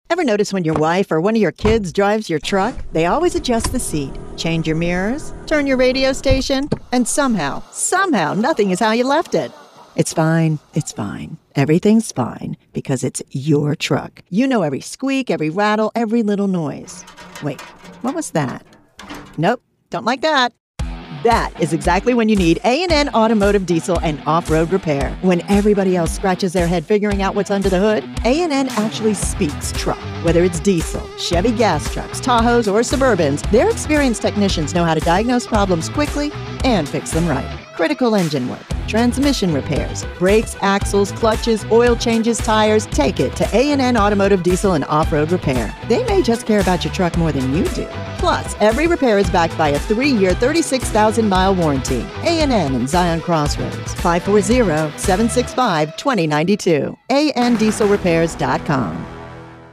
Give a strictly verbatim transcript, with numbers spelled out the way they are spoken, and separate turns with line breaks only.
Ever notice when your wife or one of your kids drives your truck, they always adjust the seat, change your mirrors, turn your radio station, and somehow, somehow, nothing is how you left it. It's fine. It's fine. Everything's fine because it's your truck. You know every squeak, every rattle, every little noise. Wait, what was that? Nope, don't like that. That is exactly when you need A and N Automotive Diesel and Off-Road Repair. When everybody else scratches their head figuring out what's under the hood, A and N actually speaks truck. Whether it's diesel, Chevy gas trucks, Tahoes, or Suburbans, their experienced technicians know how to diagnose problems quickly and fix them right. Critical engine work, transmission repairs, brakes, axles, clutches, oil changes, tires. Take it to A and N Automotive Diesel and Off-Road Repair. They may just care about your truck more than you do. Plus, every repair is backed by a three-year, thirty-six thousand mile warranty. A and N in Zion Crossroads, five four zero, seven six five, two zero nine two. A N diesel repairs dot com.